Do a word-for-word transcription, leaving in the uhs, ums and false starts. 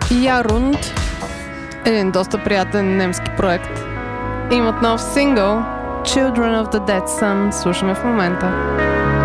Ярунд, един доста приятен немски проект, имат нов сингъл Children of the Dead Sun, слушаме в момента.